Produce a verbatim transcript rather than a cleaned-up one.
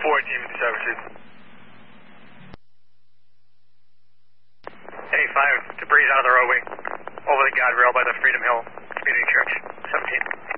fourteen with the services. A five, debris out of the roadway, over the guardrail by the Freedom Hill Community Church, seventeen.